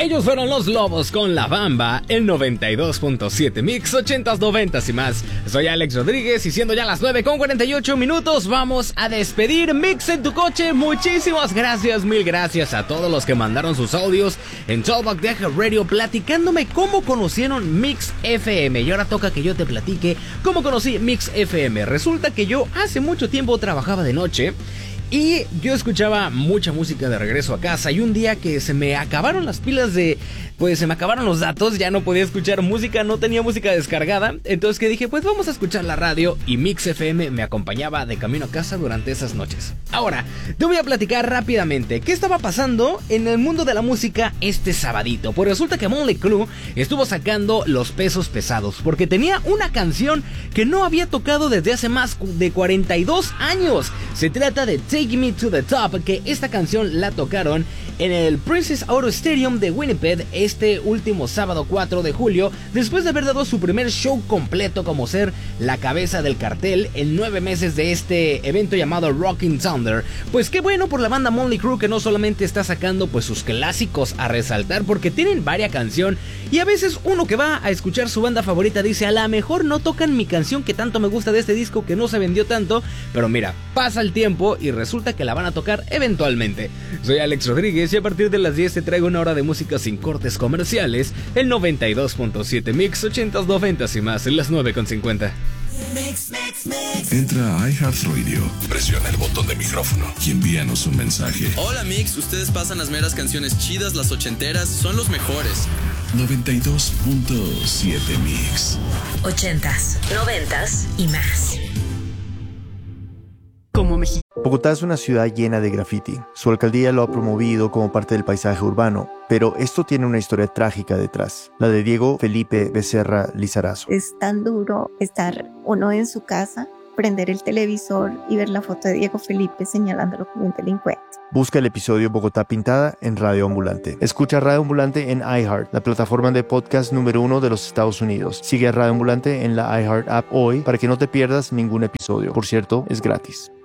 Ellos fueron Los Lobos con La Bamba, el 92.7 Mix, 80s, 90s y más. Soy Alex Rodríguez y siendo ya las 9:48 vamos a despedir Mix en tu coche. Muchísimas gracias, mil gracias a todos los que mandaron sus audios en Talkback Deja Radio platicándome cómo conocieron Mix FM. Y ahora toca que yo te platique cómo conocí Mix FM. Resulta que yo hace mucho tiempo trabajaba de noche y yo escuchaba mucha música de regreso a casa, y un día que se me acabaron las pilas se me acabaron los datos, ya no podía escuchar música, no tenía música descargada, entonces que dije, pues vamos a escuchar la radio, y Mix FM me acompañaba de camino a casa durante esas noches. Ahora, te voy a platicar rápidamente qué estaba pasando en el mundo de la música este sabadito. Pues resulta que Motley Crue estuvo sacando Los Pesos Pesados, porque tenía una canción que no había tocado desde hace más de 42 años. Se trata de Take Me to the Top, que esta canción la tocaron en el Princess Auto Stadium de Winnipeg este último sábado 4 de julio, después de haber dado su primer show completo como ser la cabeza del cartel en 9 meses de este evento llamado Rockin' Thunder. Pues qué bueno por la banda Motley Crue, que no solamente está sacando pues sus clásicos a resaltar, porque tienen varias canciones, y a veces uno que va a escuchar su banda favorita dice, a lo mejor no tocan mi canción que tanto me gusta de este disco que no se vendió tanto, pero mira, pasa el tiempo y resulta que la van a tocar eventualmente. Soy Alex Rodríguez y a partir de las 10 te traigo una hora de música sin cortes comerciales, el 92.7 Mix, 80s, 90s y más, en las 9:50. Entra a iHeartRadio, presiona el botón de micrófono y envíanos un mensaje. Hola Mix, ustedes pasan las meras canciones chidas, las ochenteras, son los mejores. 92.7 Mix. 80s, 90s y más. Como México. Bogotá es una ciudad llena de graffiti. Su alcaldía lo ha promovido como parte del paisaje urbano, pero esto tiene una historia trágica detrás, la de Diego Felipe Becerra Lizarazo. Es tan duro estar uno en su casa, prender el televisor y ver la foto de Diego Felipe señalándolo como un delincuente. Busca el episodio Bogotá Pintada en Radio Ambulante. Escucha Radio Ambulante en iHeart, la plataforma de podcast número 1 de los Estados Unidos. Sigue a Radio Ambulante en la iHeart app hoy para que no te pierdas ningún episodio. Por cierto, es gratis.